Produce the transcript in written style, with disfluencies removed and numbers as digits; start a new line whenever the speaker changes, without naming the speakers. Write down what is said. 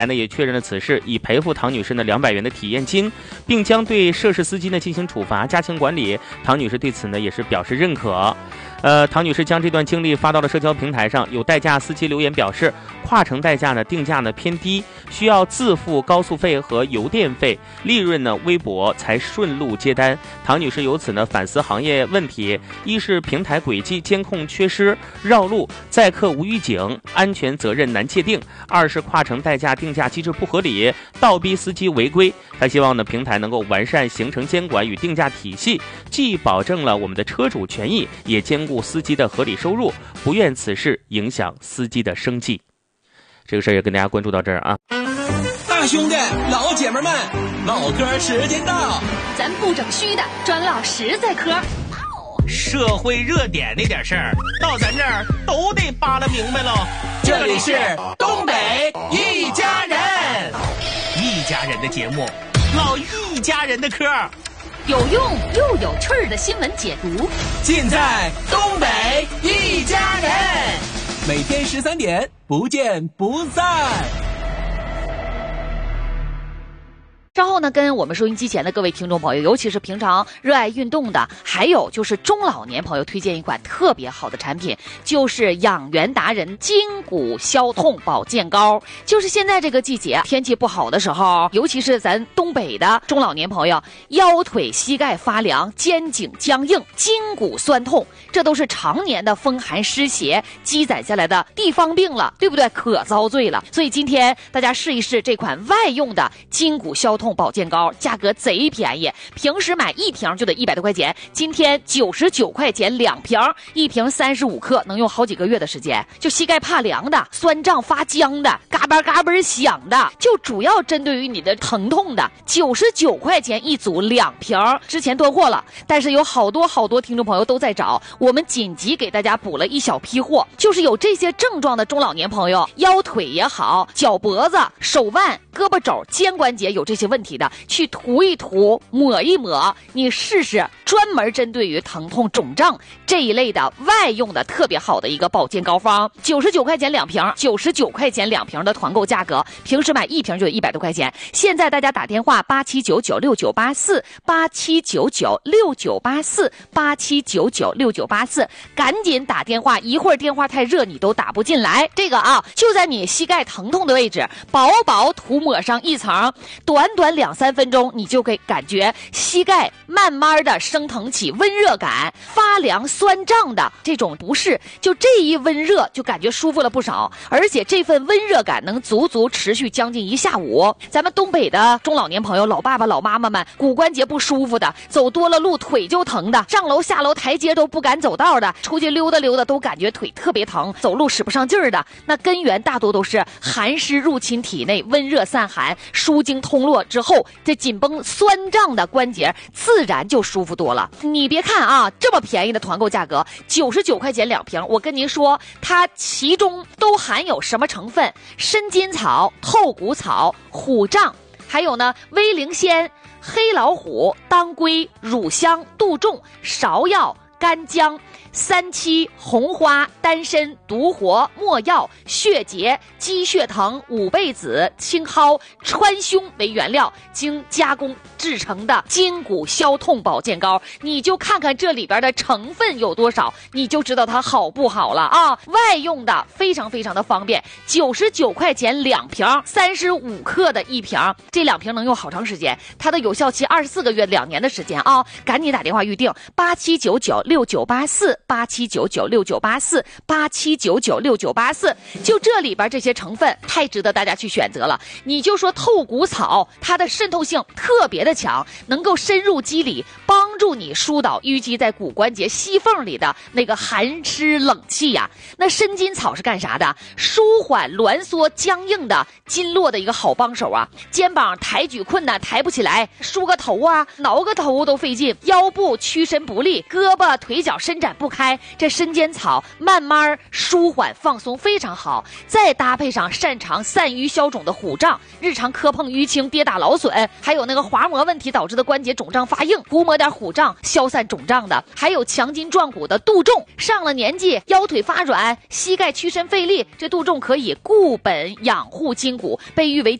也确认了此事，已赔付唐女士200元的体验金，并将对涉事司机进行处罚，加强管理。唐女士对此也是表示认可。唐女士将这段经历发到了社交平台上，有代驾司机留言表示，跨城代驾定价偏低，需要自付高速费和油电费，利润微薄，才顺路接单。唐女士由此反思行业问题：一是平台轨迹监控缺失，绕路载客无预警，安全责任难界定；二是跨城代驾定价机制不合理，倒逼司机违规。她希望平台能够完善行程监管与定价体系，既保证了我们的车主权益，也兼顾司机的合理收入，不愿此事影响司机的生计。这个事儿也跟大家关注到这儿啊。
大兄弟老姐们们，唠嗑时间到，
咱不整虚的，专唠实在嗑。
社会热点那点事儿，到咱这儿都得扒拉明白了。
这里是东北一家人，
一家人的节目，唠一家人的嗑，
有用又有趣儿的新闻解读，
尽在东北一家人。每天13点，不见不散。
稍后呢，跟我们收音机前的各位听众朋友，尤其是平常热爱运动的，还有就是中老年朋友，推荐一款特别好的产品，就是养元达人筋骨消痛保健膏。就是现在这个季节天气不好的时候，尤其是咱东北的中老年朋友，腰腿膝盖发凉，肩颈僵硬，筋骨酸痛，这都是常年的风寒湿邪积攒下来的地方病了，对不对？可遭罪了。所以今天大家试一试这款外用的筋骨消痛保健膏，价格贼便宜，平时买一瓶就得100多块钱，今天99块钱2瓶，一瓶35克，能用好几个月的时间。就膝盖怕凉的、酸胀发僵的、嘎巴嘎巴响的，就主要针对于你的疼痛的，99块钱一组2瓶，之前断货了，但是有好多听众朋友都在找，我们紧急给大家补了一小批货，就是有这些症状的中老年朋友，腰腿也好，脚脖子、手腕、胳膊肘、肩关节有这些问题的，去涂一涂，抹一抹，你试试，专门针对于疼痛肿胀这一类的外用的特别好的一个保健膏方，99块钱2瓶，99块钱2瓶的团购价格，平时买一瓶就得100多块钱。现在大家打电话87996984，87996984，87996984，赶紧打电话，一会儿电话太热你都打不进来。这个啊，就在你膝盖疼痛的位置，薄薄涂抹上一层，短2-3分钟，你就可以感觉膝盖慢慢的升腾起温热感，发凉酸胀的这种不适，就这一温热就感觉舒服了不少，而且这份温热感能足持续将近1下午。咱们东北的中老年朋友，老爸爸老妈妈们，骨关节不舒服的，走多了路腿就疼的，上楼下楼台阶都不敢走道的，出去溜达都感觉腿特别疼，走路使不上劲儿的，那根源大多都是寒湿入侵体内，温热散寒，输经通络之后，这紧绷酸胀的关节自然就舒服多了。你别看啊，这么便宜的团购价格99块钱2瓶，我跟您说，它其中都含有什么成分？参筋草、透骨草、虎杖，还有呢威灵仙、黑老虎、当归、乳香、杜仲、芍药、干姜、三七、红花、丹参、独活、没药、血竭、鸡血藤、五倍子、青蒿、川芎为原料，经加工制成的筋骨消痛保健膏，你就看看这里边的成分有多少，你就知道它好不好了啊！外用的非常的方便，99块钱2瓶，35克的1瓶，这2瓶能用好长时间，它的有效期24个月，2年的时间啊！赶紧打电话预定87996984，87996984，87996984，就这里边这些成分太值得大家去选择了。你就说透骨草，它的渗透性特别的强，能够深入肌理，帮助你疏导淤积在骨关节隙缝里的那个寒湿冷气呀。那参筋草是干啥的？舒缓挛缩僵硬的筋络的一个好帮手啊。肩膀抬举困难，抬不起来，梳个头啊，挠个头都费劲，腰部屈伸不利，胳膊腿脚伸展不开，这参筋草慢慢舒缓放松非常好。再搭配上擅长散瘀消肿的虎杖，日常磕碰淤青跌打劳损，还有那个滑膜问题导致的关节肿胀发硬，涂抹点虎口胀、消散肿胀的，还有强筋壮骨的杜仲。上了年纪，腰腿发软、膝盖屈伸费力，这杜仲可以固本养护筋骨，被誉为